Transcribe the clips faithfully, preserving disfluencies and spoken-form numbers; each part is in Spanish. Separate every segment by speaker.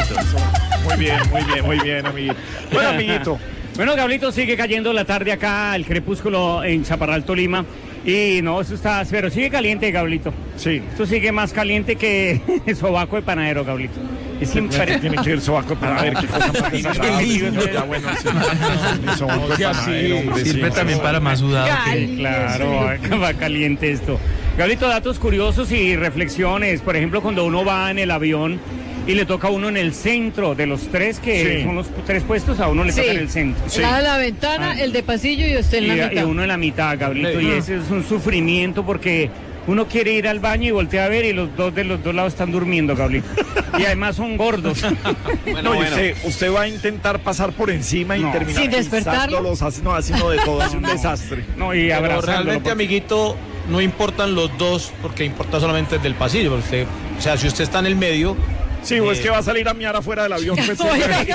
Speaker 1: Gablito.
Speaker 2: Muy bien, muy bien, muy bien, amiguito. Bueno, amiguito.
Speaker 3: Bueno, Gablito, sigue cayendo la tarde acá, el crepúsculo en Chaparral, Tolima. Y no, eso está, pero sigue caliente, Gablito.
Speaker 2: Sí.
Speaker 3: Esto sigue más caliente que el sobaco de panadero, Gablito. Es siempre...
Speaker 2: Tiene que ir el sobaco para ver qué cosa más desagradable. Ya, bueno, sí. El sobaco de panadero, hombre,
Speaker 1: Sirve
Speaker 2: sí,
Speaker 1: también
Speaker 2: sí.
Speaker 1: para más sudado.
Speaker 3: Sí, claro, va caliente esto. Gablito, datos curiosos y reflexiones. Por ejemplo, cuando uno va en el avión y le toca a uno en el centro de los tres, que
Speaker 2: Sí.
Speaker 3: son los tres puestos, a uno le
Speaker 4: Sí.
Speaker 3: toca en el centro.
Speaker 2: Sí.
Speaker 4: El lado de la ventana,
Speaker 3: Ah.
Speaker 4: el de pasillo y usted en la
Speaker 3: Y,
Speaker 4: mitad.
Speaker 3: y uno en la mitad, Gablito, y ese es un sufrimiento porque uno quiere ir al baño y voltea a ver y los dos de los dos lados están durmiendo, Gablito. Y además son gordos.
Speaker 2: No, y usted, usted va a intentar pasar por encima y
Speaker 3: No.
Speaker 2: terminar
Speaker 4: Sin despertarlo.
Speaker 2: pisándolos, así- no, haciendo de todo, es un desastre.
Speaker 3: No, y
Speaker 5: Pero
Speaker 3: abrazándolo,
Speaker 5: realmente,
Speaker 3: porque-
Speaker 5: amiguito, no importan los dos, porque importa solamente el del pasillo. Porque usted, o sea, si usted está en el medio,
Speaker 2: Sí, o es
Speaker 5: Eh,
Speaker 2: que va a salir a miar afuera del avión, pues,
Speaker 4: Oiga,
Speaker 2: pues,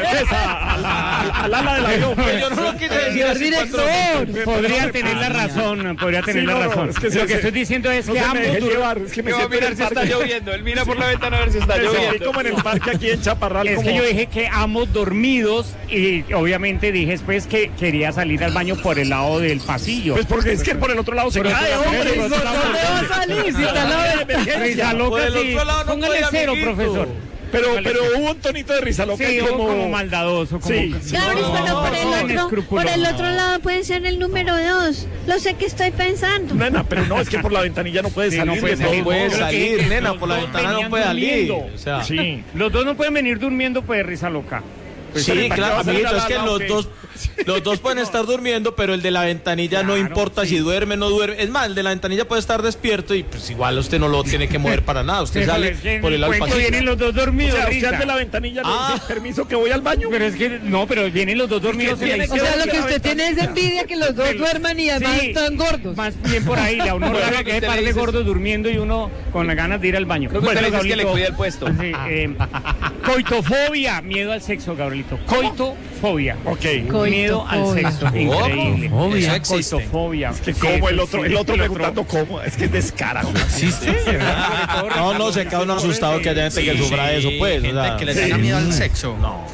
Speaker 2: a- a la- al- al ala del avión. pues.
Speaker 5: yo no lo quise decir
Speaker 4: Señor
Speaker 5: así cuando lo-
Speaker 4: director.
Speaker 3: Podría tener la razón, podría tener
Speaker 2: Sí,
Speaker 3: la
Speaker 2: no, no,
Speaker 3: razón.
Speaker 2: es que
Speaker 3: Lo
Speaker 2: se-
Speaker 3: que
Speaker 2: se-
Speaker 3: estoy diciendo es
Speaker 2: No
Speaker 3: que
Speaker 2: se me
Speaker 3: ambos
Speaker 2: deje
Speaker 3: dur-
Speaker 2: llevar, es que me
Speaker 6: Va a
Speaker 2: siento en
Speaker 6: mirar
Speaker 2: el
Speaker 6: si está
Speaker 2: parque.
Speaker 6: lloviendo. Él mira por la ventana a ver si está
Speaker 2: Sí,
Speaker 6: lloviendo.
Speaker 2: como en el parque aquí en Chaparral.
Speaker 3: Es
Speaker 2: como-
Speaker 3: que yo dije que ambos dormidos y obviamente dije después que quería salir al baño por el lado del pasillo.
Speaker 2: Pues porque es que por el otro lado se
Speaker 3: Por el
Speaker 2: cae,
Speaker 3: otro lado,
Speaker 2: hombre.
Speaker 3: por el otro lado,
Speaker 4: ¿Dónde va a salir? Si está al lado de-
Speaker 3: Risa loca,
Speaker 5: Por el
Speaker 3: sí.
Speaker 5: otro lado no
Speaker 3: Póngale
Speaker 5: puede,
Speaker 3: cero,
Speaker 5: amiguito.
Speaker 3: profesor.
Speaker 2: Pero,
Speaker 3: Póngale
Speaker 2: pero
Speaker 3: cero.
Speaker 2: hubo un tonito de risa loca
Speaker 3: Sí,
Speaker 2: como...
Speaker 3: como maldadoso, como...
Speaker 2: Sí, sí.
Speaker 7: Gabris,
Speaker 5: No,
Speaker 7: pero
Speaker 5: no,
Speaker 7: por
Speaker 5: no,
Speaker 7: el otro,
Speaker 3: inescrupuloso.
Speaker 7: por el otro lado puede ser el número dos. Lo sé que estoy pensando.
Speaker 2: Nena, pero no, es que por la ventanilla no puede
Speaker 3: Sí,
Speaker 2: salir.
Speaker 3: no puede
Speaker 2: de
Speaker 3: salir.
Speaker 5: no
Speaker 2: todo
Speaker 5: puede
Speaker 2: modo.
Speaker 5: salir,
Speaker 3: que
Speaker 5: nena,
Speaker 3: los
Speaker 5: por la
Speaker 3: dos
Speaker 5: ventana no
Speaker 3: venían
Speaker 5: puede salir.
Speaker 3: durmiendo.
Speaker 5: O sea,
Speaker 2: Sí.
Speaker 3: Los dos no pueden venir durmiendo, pues, risa loca. Pues,
Speaker 5: sí,
Speaker 2: ¿para qué
Speaker 5: claro,
Speaker 2: va a salir
Speaker 5: amiguito,
Speaker 2: a
Speaker 5: es
Speaker 2: la-
Speaker 5: que
Speaker 2: la-
Speaker 5: los
Speaker 2: ok?
Speaker 5: dos, los dos pueden estar durmiendo, pero el de la ventanilla no
Speaker 3: Claro,
Speaker 5: importa
Speaker 3: sí.
Speaker 5: si duerme o no duerme. Es más, el de la ventanilla puede estar despierto y pues igual usted no lo tiene que mover para nada. Usted sale
Speaker 3: Híjole,
Speaker 5: por el lado del
Speaker 3: cuento
Speaker 5: pasillo.
Speaker 3: vienen los dos
Speaker 2: O
Speaker 3: dormidos,
Speaker 2: sea,
Speaker 3: risa.
Speaker 2: usted de la ventanilla le
Speaker 5: Ah.
Speaker 2: dice, permiso que voy al baño.
Speaker 3: Pero es que, no, pero vienen los dos dormidos en la
Speaker 2: tiene
Speaker 4: O
Speaker 3: izquierda.
Speaker 4: sea, lo que usted tiene es envidia que los dos duerman y además
Speaker 3: Sí,
Speaker 4: están gordos.
Speaker 3: Más bien por ahí, a uno
Speaker 6: Bueno,
Speaker 3: raro
Speaker 6: lo que
Speaker 3: que hay
Speaker 6: usted
Speaker 3: par
Speaker 6: le
Speaker 3: de
Speaker 6: dice-
Speaker 3: gordos durmiendo y uno con las ganas de ir al baño.
Speaker 6: Lo que usted le dice es que le
Speaker 3: Gabrielito,
Speaker 6: cuida el puesto.
Speaker 3: sí, eh, coitofobia, miedo al sexo, Gabrielito. Coitofobia.
Speaker 2: Ok.
Speaker 3: Miedo al
Speaker 4: Coitofobia.
Speaker 3: sexo, increíble.
Speaker 1: Fobia.
Speaker 6: Eso existe.
Speaker 3: Coitofobia.
Speaker 2: Que
Speaker 3: Sí,
Speaker 2: como el
Speaker 3: eso
Speaker 2: otro,
Speaker 3: sí,
Speaker 2: el otro
Speaker 3: el
Speaker 2: preguntando cómo, es que es descarado.
Speaker 1: ¿Existe?
Speaker 5: No, no, se queda uno asustado que haya gente que sufra de eso, pues. O sea,
Speaker 6: que le tenga miedo al sexo.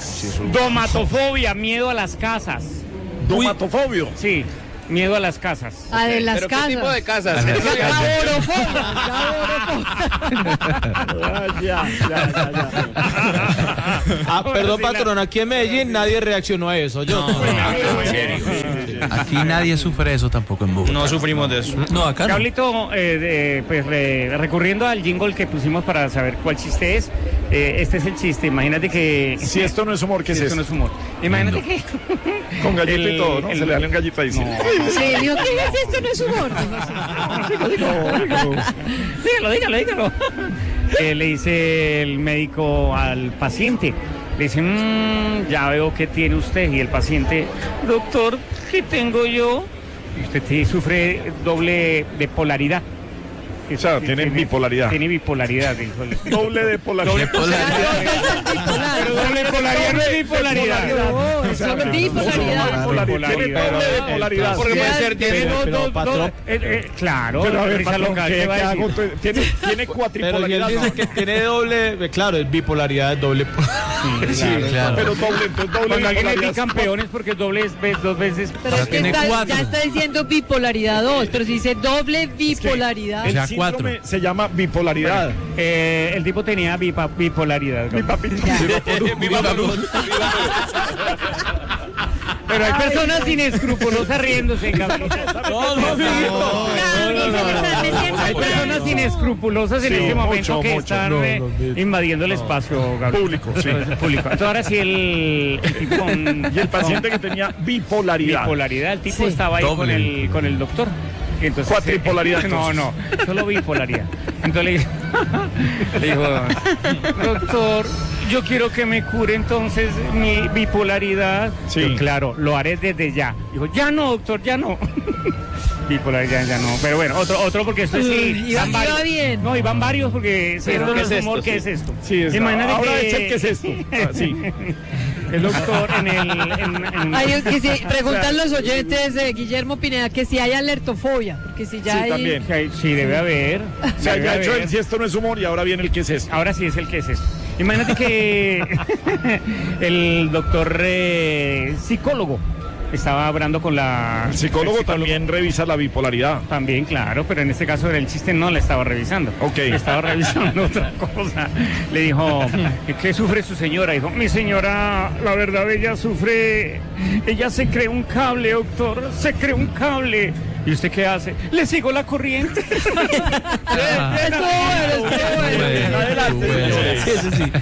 Speaker 3: Domatofobia, miedo a las casas.
Speaker 2: Domatofobio.
Speaker 3: Sí, miedo a las casas.
Speaker 4: Ah, de las
Speaker 6: ¿Pero
Speaker 4: casas.
Speaker 6: qué tipo de casas?
Speaker 1: A las
Speaker 6: Eso ya-
Speaker 4: Caborofobia, caborofobia.
Speaker 2: Ah, ya, ya, ya, ya.
Speaker 5: Ah, perdón,
Speaker 3: Sí, la-
Speaker 5: patrón, aquí en Medellín nadie reaccionó a eso. Yo.
Speaker 6: En serio.
Speaker 1: Aquí nadie sufre eso tampoco en Bogotá.
Speaker 6: No sufrimos de eso.
Speaker 1: No, acá no.
Speaker 3: Gablito, eh, de- pues re- recurriendo al jingle que pusimos para saber cuál chiste es, eh, este es el chiste. Imagínate que...
Speaker 2: Si esto no es humor, ¿qué es
Speaker 3: esto
Speaker 2: esto?
Speaker 3: no es humor. Imagínate que...
Speaker 2: Con gallito y
Speaker 3: el-
Speaker 2: todo, ¿no?
Speaker 3: el-
Speaker 2: Se le da un gallito ahí. Sí.
Speaker 4: Sí, digo, ¿qué es esto? No es humor.
Speaker 3: Dígalo, dígalo, dígalo. Eh, le dice el médico al paciente, le dice, "Mm, ya veo que tiene usted", y el paciente, "Doctor, ¿qué tengo yo?" Y usted sí sufre doble de polaridad.
Speaker 2: O sea, tiene bipolaridad.
Speaker 3: Tiene bipolaridad, dijo el-
Speaker 2: Doble de polaridad.
Speaker 3: Pero doble polaridad no es bipolaridad.
Speaker 4: No, es solo bipolaridad.
Speaker 2: Polaridad. Tiene doble de polaridad.
Speaker 6: Porque puede
Speaker 4: Ya,
Speaker 6: ser, tiene
Speaker 5: pero-
Speaker 6: dos,
Speaker 5: pero,
Speaker 6: dos,
Speaker 5: patrón,
Speaker 6: dos.
Speaker 3: Eh, eh, claro,
Speaker 2: Pero a ver,
Speaker 3: risa
Speaker 2: patrón,
Speaker 3: loca,
Speaker 2: ¿qué-
Speaker 3: ¿qué va a
Speaker 2: qué
Speaker 3: decir?
Speaker 2: hago? Tiene, tiene
Speaker 5: Pero si él
Speaker 2: cuatripolaridad.
Speaker 5: dice
Speaker 2: ¿no?
Speaker 5: que tiene doble, eh, claro, es bipolaridad, es doble.
Speaker 2: Sí,
Speaker 1: claro.
Speaker 2: pero doble, entonces doble
Speaker 3: Cuando alguien es
Speaker 2: bipolaridad.
Speaker 3: bicampeones porque es doble es vez- dos veces.
Speaker 4: Pero es que
Speaker 1: tiene
Speaker 4: está-
Speaker 1: cuatro.
Speaker 4: ya está diciendo bipolaridad dos, pero si dice doble bipolaridad.
Speaker 1: O sea,
Speaker 2: El síndrome
Speaker 1: cuatro.
Speaker 2: se llama bipolaridad.
Speaker 3: Eh, el tipo tenía bipa- bipolaridad.
Speaker 2: Mi papi.
Speaker 5: Viva la luz.
Speaker 3: Pero hay personas inescrupulosas riéndose, Gabriel.
Speaker 5: No, no, amiguito.
Speaker 7: Gabriel, se me está metiendo
Speaker 3: Hay
Speaker 7: por
Speaker 3: personas
Speaker 7: algo.
Speaker 3: inescrupulosas en
Speaker 2: Sí,
Speaker 3: este momento
Speaker 2: mucho,
Speaker 3: que
Speaker 2: mucho.
Speaker 3: están
Speaker 5: No,
Speaker 3: eh,
Speaker 5: no, no.
Speaker 3: invadiendo el espacio, Gabriel.
Speaker 2: Público, sí.
Speaker 3: Público. Entonces ahora sí el, el tipo con,
Speaker 2: Y el paciente que tenía
Speaker 3: con
Speaker 2: bipolaridad.
Speaker 3: bipolaridad, el tipo
Speaker 4: Sí.
Speaker 3: estaba ahí con
Speaker 1: Doble.
Speaker 3: el, con el doctor. Y entonces,
Speaker 2: Cuatripolaridad,
Speaker 3: No, no, solo bipolaridad. Entonces le dijo, le dijo, doctor, yo quiero que me cure entonces mi bipolaridad.
Speaker 2: Sí.
Speaker 3: Yo, claro, lo haré desde ya. Dijo, ya no, doctor, ya no. Bipolaridad ya no. Pero bueno, otro, otro porque esto sí.
Speaker 4: Uy, iba-
Speaker 3: van
Speaker 4: iba
Speaker 3: varios.
Speaker 4: bien.
Speaker 3: No, y van varios porque si
Speaker 6: Pero
Speaker 3: esto no
Speaker 6: ¿qué
Speaker 3: es
Speaker 6: es
Speaker 3: humor,
Speaker 6: esto?
Speaker 3: ¿qué
Speaker 6: Sí.
Speaker 3: es esto?
Speaker 2: Sí, es-
Speaker 3: Imagínate
Speaker 2: ahora
Speaker 3: que-
Speaker 2: echen qué es esto. Ah, sí.
Speaker 3: El doctor en el... En, en-
Speaker 4: Ay, que si, preguntan los oyentes de Guillermo Pineda que si hay alertofobia, porque si ya
Speaker 2: Sí,
Speaker 4: hay...
Speaker 2: también.
Speaker 3: que hay- sí, debe haber.
Speaker 2: O sea,
Speaker 3: debe
Speaker 2: ya ha hecho
Speaker 3: haber.
Speaker 2: el si esto no es humor y ahora viene el que es esto.
Speaker 3: Ahora sí es el que es esto. Imagínate que el doctor eh, psicólogo estaba hablando con la...
Speaker 2: El psicólogo, el psicólogo también revisa la bipolaridad.
Speaker 3: También, claro, pero en este caso el chiste no la estaba revisando.
Speaker 2: Ok.
Speaker 3: Estaba revisando otra cosa. Le dijo, ¿qué sufre su señora? Dijo, mi señora, la verdad, ella sufre... Ella se cree un cable, doctor, se cree un cable. ¿Y usted qué hace? Le sigo la corriente.
Speaker 4: Estuvo bueno, estuvo bueno.
Speaker 2: Adelante,
Speaker 1: Sí, sí, sí.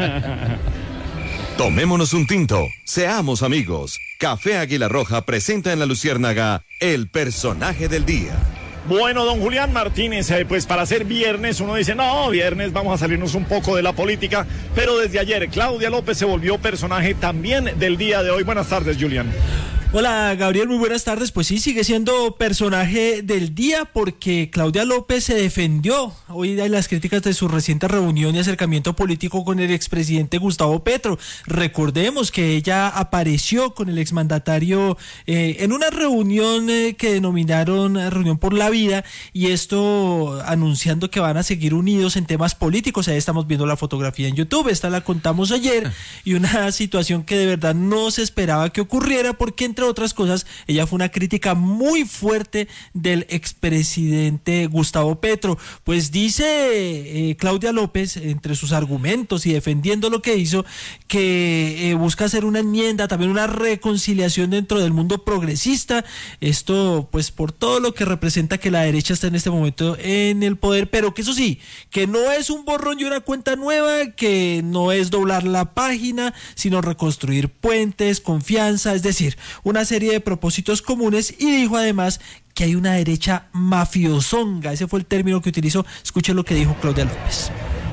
Speaker 8: Tomémonos un tinto, seamos amigos. Café Águila Roja presenta en La Luciérnaga el personaje del día.
Speaker 2: Bueno, don Julián Martínez, eh, pues para ser viernes uno dice, no, viernes vamos a salirnos un poco de la política, pero desde ayer Claudia López se volvió personaje también del día de hoy. Buenas tardes, Julián.
Speaker 9: Hola Gabriel, muy buenas tardes. Pues sí, sigue siendo personaje del día porque Claudia López se defendió hoy de las críticas de su reciente reunión y acercamiento político con el expresidente Gustavo Petro. Recordemos que ella apareció con el exmandatario eh, en una reunión eh, que denominaron Reunión por la Vida, y esto anunciando que van a seguir unidos en temas políticos. Ahí estamos viendo la fotografía en YouTube, esta la contamos ayer, y una situación que de verdad no se esperaba que ocurriera porque entre otras cosas, ella fue una crítica muy fuerte del expresidente Gustavo Petro. Pues dice eh, Claudia López, entre sus argumentos y defendiendo lo que hizo, que eh, busca hacer una enmienda, también una reconciliación dentro del mundo progresista. Esto, pues, por todo lo que representa que la derecha está en este momento en el poder, pero que eso sí, que no es un borrón y una cuenta nueva, que no es doblar la página, sino reconstruir puentes, confianza, es decir, una serie de propósitos comunes, y dijo además que hay una derecha mafiosonga. Ese fue el término que utilizó. Escuchen lo que dijo Claudia López.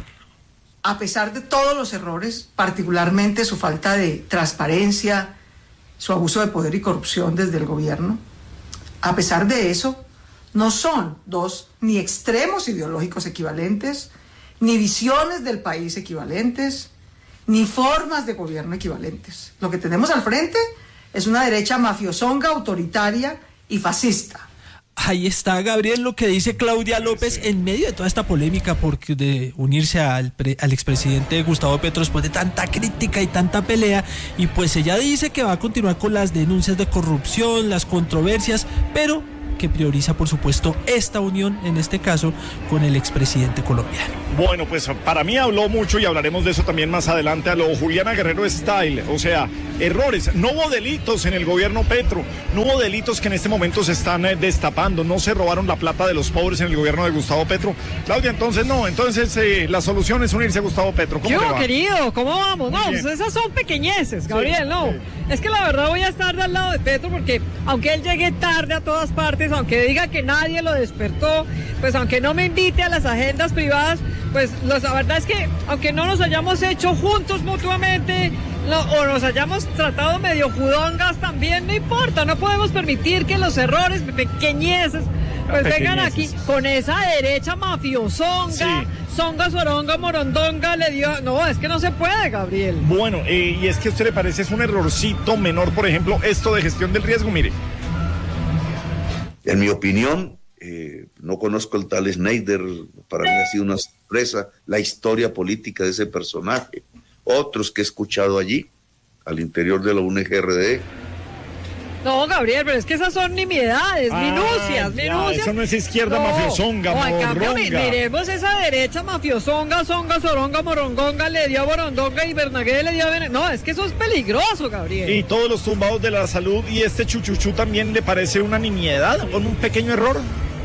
Speaker 10: A pesar de todos los errores, particularmente su falta de transparencia, su abuso de poder y corrupción desde el gobierno, a pesar de eso, no son dos ni extremos ideológicos equivalentes, ni visiones del país equivalentes, ni formas de gobierno equivalentes. Lo que tenemos al frente es una derecha mafiosonga, autoritaria y fascista.
Speaker 9: Ahí está, Gabriel, lo que dice Claudia López en medio de toda esta polémica porque de unirse al, pre, al expresidente Gustavo Petro después de tanta crítica y tanta pelea, y pues ella dice que va a continuar con las denuncias de corrupción, las controversias, pero que prioriza, por supuesto, esta unión, en este caso, con el expresidente colombiano.
Speaker 2: Bueno, pues para mí habló mucho, y hablaremos de eso también más adelante, a lo Juliana Guerrero Style. O sea, errores. No hubo delitos en el gobierno Petro, no hubo delitos que en este momento se están eh, destapando, no se robaron la plata de los pobres en el gobierno de Gustavo Petro. Claudia, entonces no, entonces eh, la solución es unirse a Gustavo Petro. ¿Cómo
Speaker 4: ¿Qué
Speaker 2: te va?
Speaker 4: querido? ¿Cómo vamos?
Speaker 2: Muy
Speaker 4: no,
Speaker 2: bien.
Speaker 4: pues esas son pequeñeces, Gabriel,
Speaker 2: Sí,
Speaker 4: no.
Speaker 2: sí.
Speaker 4: Es que la verdad voy a estar del lado de Petro porque aunque él llegue tarde a todas partes, aunque diga que nadie lo despertó, pues aunque no me invite a las agendas privadas, pues los, la verdad es que aunque no nos hayamos hecho juntos mutuamente, no, o nos hayamos tratado medio judongas también, no importa, no podemos permitir que los errores pequeñeces pues vengan aquí con esa derecha mafiosonga,
Speaker 2: Sí.
Speaker 4: songa, soronga, morondonga, le dio, no, es que no se puede, Gabriel.
Speaker 2: Bueno, eh, y es que a usted le parece es un errorcito menor, por ejemplo, esto de gestión del riesgo. Mire,
Speaker 11: en mi opinión, eh, no conozco el tal Schneider, para mí ha sido una sorpresa la historia política de ese personaje. Otros que he escuchado allí, al interior de la U N G R D.
Speaker 4: No, Gabriel, pero es que esas son nimiedades,
Speaker 2: Ah,
Speaker 4: minucias,
Speaker 2: ya,
Speaker 4: minucias.
Speaker 2: eso no es izquierda mafiosonga,
Speaker 4: no, en cambio, mi-
Speaker 2: morronga.
Speaker 4: miremos esa derecha mafiosonga, songa, soronga, morongonga, le dio a Borondonga y Bernagué le dio a Bene- No, es que eso es peligroso, Gabriel.
Speaker 2: y todos los tumbados de la salud, y este chuchuchú también le parece una nimiedad, con un pequeño error.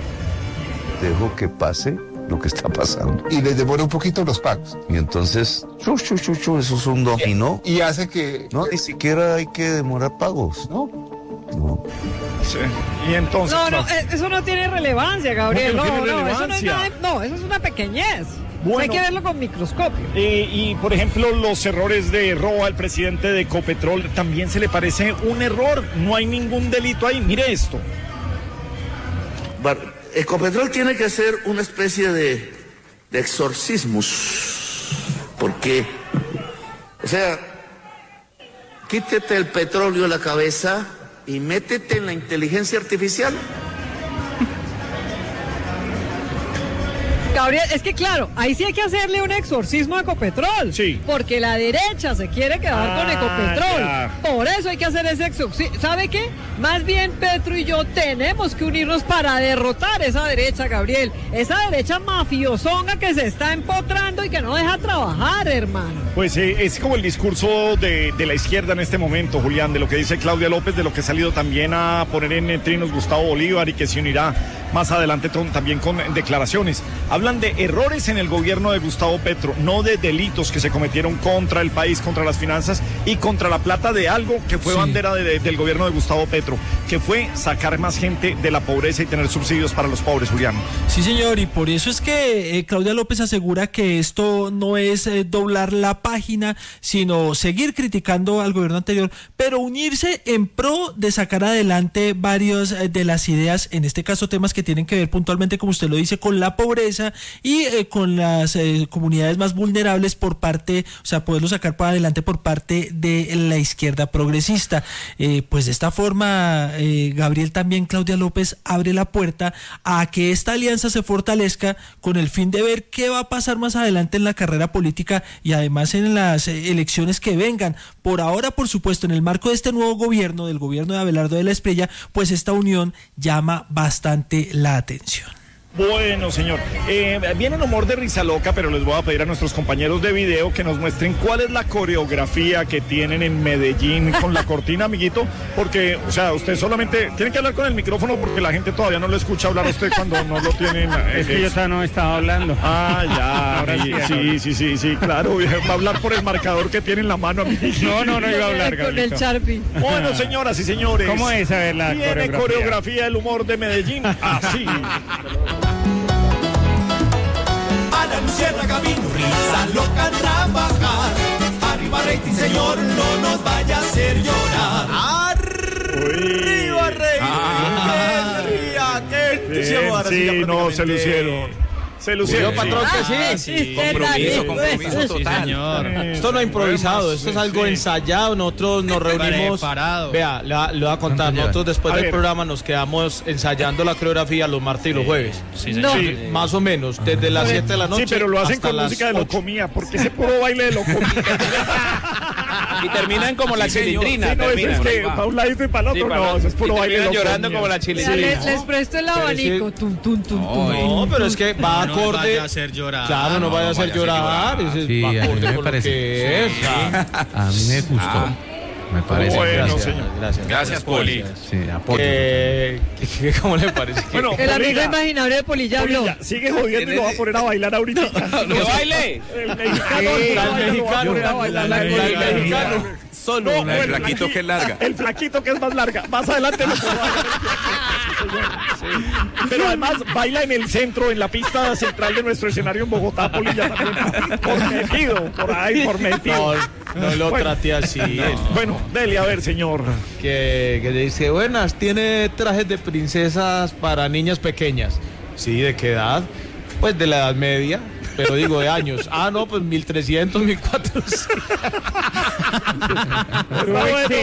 Speaker 11: Dejo que pase lo que está pasando.
Speaker 12: Y les demora un poquito los pagos.
Speaker 11: Y entonces, chu, chu, chu, chu, eso es un dominó.
Speaker 12: Y hace que...
Speaker 11: No, ni siquiera hay que demorar pagos.
Speaker 12: ¿No?
Speaker 11: No.
Speaker 2: Sí. Y entonces,
Speaker 4: No, no,
Speaker 2: no.
Speaker 4: eh, eso no tiene relevancia, Gabriel.
Speaker 2: ¿Cómo que
Speaker 4: No,
Speaker 2: no
Speaker 4: no,
Speaker 2: tiene
Speaker 4: eso no es
Speaker 2: relevancia?
Speaker 4: nada, no, eso es una pequeñez.
Speaker 2: Bueno.
Speaker 4: Hay que verlo con microscopio.
Speaker 2: Eh, y por ejemplo, los errores de robo al presidente de Ecopetrol, también se le parece un error. No hay ningún delito ahí. Mire esto.
Speaker 11: Bar- Ecopetrol tiene que hacer una especie de, de exorcismus, porque, o sea, quítete el petróleo de la cabeza y métete en la inteligencia artificial.
Speaker 4: Gabriel, es que claro, ahí sí hay que hacerle un exorcismo a Ecopetrol.
Speaker 2: Sí.
Speaker 4: Porque la derecha se quiere quedar
Speaker 2: Ah,
Speaker 4: con Ecopetrol.
Speaker 2: ya.
Speaker 4: Por eso hay que hacer ese exorcismo. ¿Sabe qué? Más bien Petro y yo tenemos que unirnos para derrotar esa derecha, Gabriel. Esa derecha mafiosonga que se está empotrando y que no deja trabajar, hermano.
Speaker 2: Pues eh, es como el discurso de, de la izquierda en este momento, Julián, de lo que dice Claudia López, de lo que ha salido también a poner en eh, trinos Gustavo Bolívar y que se unirá más adelante con, también con declaraciones. Hablan de errores en el gobierno de Gustavo Petro, no de delitos que se cometieron contra el país, contra las finanzas y contra la plata de algo que fue
Speaker 9: Sí.
Speaker 2: bandera de, de, del gobierno de Gustavo Petro, que fue sacar más gente de la pobreza y tener subsidios para los pobres, Julián.
Speaker 9: Sí, señor, y por eso es que eh, Claudia López asegura que esto no es eh, doblar la página, sino seguir criticando al gobierno anterior, pero unirse en pro de sacar adelante varias eh, de las ideas, en este caso temas que tienen que ver puntualmente, como usted lo dice, con la pobreza y eh, con las eh, comunidades más vulnerables por parte, o sea, poderlo sacar para adelante por parte de la izquierda progresista. Eh, pues de esta forma, eh, Gabriel, también Claudia López abre la puerta a que esta alianza se fortalezca con el fin de ver qué va a pasar más adelante en la carrera política y además en las eh, elecciones que vengan. Por ahora, por supuesto, en el marco de este nuevo gobierno, del gobierno de Abelardo de la Espriella, pues esta unión llama bastante la atención.
Speaker 2: Bueno, señor, eh, viene el humor de risa loca, pero les voy a pedir a nuestros compañeros de video que nos muestren cuál es la coreografía que tienen en Medellín con la cortina, amiguito, porque, o sea, usted solamente tiene que hablar con el micrófono porque la gente todavía no lo escucha hablar a usted cuando no lo tienen.
Speaker 3: Es que yo todavía no estaba hablando.
Speaker 2: Ah, ya,
Speaker 3: Ahora sí,
Speaker 2: sí, sí, sí, sí, sí, claro, va a hablar por el marcador que tiene en la mano, amiguito.
Speaker 3: No, no, no iba a hablar,
Speaker 4: Con el
Speaker 3: Gabrielito.
Speaker 4: Sharpie.
Speaker 2: Bueno, señoras y señores.
Speaker 3: ¿Cómo es? A ver, la
Speaker 2: Tiene
Speaker 3: coreografía.
Speaker 2: coreografía el humor de Medellín, así.
Speaker 13: A la luciérnaga vino risa loca a trabajar. Arriba rating, señor, no nos vaya a hacer llorar. Arriba rating.
Speaker 2: Ah.
Speaker 13: ¡Qué ría, qué entusiasmo!
Speaker 2: Bien,
Speaker 13: Ahora
Speaker 2: sí,
Speaker 13: ya
Speaker 2: no, se
Speaker 13: prácticamente-
Speaker 2: lucieron. Se lucieron.
Speaker 5: Yo, patrón, que sí.
Speaker 4: Ah,
Speaker 6: Sí,
Speaker 4: sí,
Speaker 6: compromiso,
Speaker 4: sí,
Speaker 6: compromiso
Speaker 4: sí,
Speaker 6: total.
Speaker 5: Señor. Esto no es improvisado, esto es algo ensayado. Nosotros nos reunimos.
Speaker 6: Preparado.
Speaker 5: Vea, le, va- le voy a contar.
Speaker 1: ¿Cuánto
Speaker 5: Nosotros después
Speaker 2: A
Speaker 5: del
Speaker 2: ver.
Speaker 5: programa nos quedamos ensayando la coreografía los martes y los jueves.
Speaker 6: Sí,
Speaker 4: No.
Speaker 6: señor.
Speaker 2: Sí.
Speaker 5: Más o menos, desde las siete de la noche.
Speaker 2: Sí, pero lo hacen
Speaker 5: hasta
Speaker 2: con
Speaker 5: las
Speaker 2: música de
Speaker 5: ocho.
Speaker 2: locomía, porque ese puro baile de locomía.
Speaker 6: Y terminan como la
Speaker 2: Sí, señor.
Speaker 6: chilindrina.
Speaker 2: Sí, no, eso es
Speaker 6: terminan.
Speaker 2: que para un lado y para el
Speaker 6: Sí,
Speaker 2: otro,
Speaker 6: para-
Speaker 2: no, eso es puro
Speaker 6: y
Speaker 2: baile de
Speaker 6: terminan
Speaker 2: locomía.
Speaker 6: llorando como la
Speaker 4: Vea,
Speaker 6: chilindrina.
Speaker 4: les, les presto el abanico. Tum, tum, tum, tum.
Speaker 5: No, pero es que va
Speaker 6: No nos
Speaker 5: acorde.
Speaker 6: vaya a hacer llorar.
Speaker 5: Claro, no,
Speaker 6: No,
Speaker 5: vaya a hacer
Speaker 6: vaya a hacer
Speaker 5: llorar.
Speaker 6: llorar.
Speaker 5: ese
Speaker 1: Sí,
Speaker 5: va
Speaker 1: a mí
Speaker 5: acorde
Speaker 1: me
Speaker 5: con lo
Speaker 1: parece.
Speaker 5: que es. Ah,
Speaker 1: A mí me gustó.
Speaker 6: Ah.
Speaker 1: Me parece.
Speaker 2: Bueno,
Speaker 5: gracias,
Speaker 2: señor.
Speaker 5: gracias.
Speaker 6: Gracias, Poli.
Speaker 1: Sí, apoyo.
Speaker 5: Eh, ¿qué- ¿Cómo le parece?
Speaker 2: Bueno,
Speaker 4: El amigo
Speaker 2: Polilla,
Speaker 4: imaginario de Polilla habló.
Speaker 2: Polilla, sigue jodiendo y lo va a poner a bailar ahorita.
Speaker 6: ¡Que baile!
Speaker 2: El mexicano,
Speaker 5: Sí,
Speaker 2: el
Speaker 5: la
Speaker 2: mexicano,
Speaker 5: mexicano,
Speaker 2: lo va a poner a bailar
Speaker 5: la-
Speaker 2: la
Speaker 5: la-
Speaker 2: Polilla.
Speaker 5: la mexicano. Solo
Speaker 2: No,
Speaker 5: una.
Speaker 2: el
Speaker 6: flaquito
Speaker 2: flaquito
Speaker 6: que es larga.
Speaker 2: El flaquito que es más larga. Más adelante lo puedo bailar. Sí, señor, sí. Pero además baila en el centro, en la pista central de nuestro escenario en Bogotá, Polilla también. Por metido, por ahí, por metido.
Speaker 5: No, no lo
Speaker 2: Bueno.
Speaker 5: trate así.
Speaker 2: Bueno, dele a ver, señor.
Speaker 5: Que, que dice, buenas, tiene trajes de princesas para niñas pequeñas. Sí, ¿de qué edad? Pues de la edad media, pero digo de años. Ah, no, pues mil trescientos, mil cuatrocientos.
Speaker 2: Está bueno.